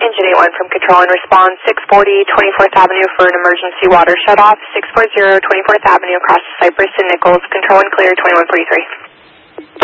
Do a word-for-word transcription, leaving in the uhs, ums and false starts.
Engine eight one from Control and Response, six forty twenty-fourth Avenue for an emergency water shutoff, six forty twenty-fourth Avenue across Cypress and Nichols, Control and Clear twenty-one forty-three.